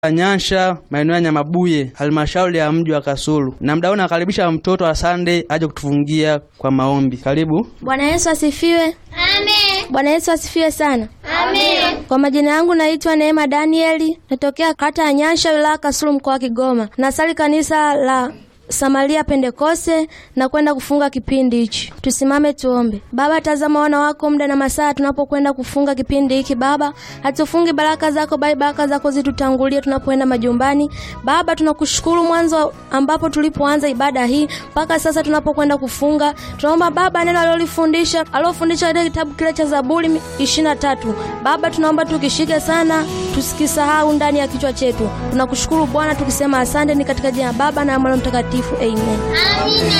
Nyansha, maeneo ya Nyamabuye, halmashauri ya mji wa Kasulu. Na mdau nakaribisha mtoto wa Sunday aje kutufungia kwa maombi. Karibu. Bwana Yesu asifiwe. Amen. Bwana Yesu asifiwe sana. Amen. Kwa majina yangu naitwa Neema Danieli, natokea kata ya Nyansha, wilaya Kasulu, mkoa wa Kigoma. Nasali kanisa la Samaria Pentekoste na kwenda kufunga kipindi hichi. Tusimame tuombe. Baba, tazama wana wako muda na masaa tunapokwenda kufunga kipindi hiki. Baba, hatufungi baraka zako, bali baraka zako zitutangulie tunapoenda majumbani. Baba, tunakushukuru mwanzo ambapo tulipoanza ibada hii mpaka sasa tunapokwenda kufunga. Tunaomba Baba, neno alilofundisha katika kitabu kile cha Zaburi 23. Baba, tunaomba tukishike sana, tusikisahau ndani ya kichwa chetu. Tunakushukuru Bwana tukisema asante, ni katika jina la Baba na Mwana Mtakatifu. Amen. Amina.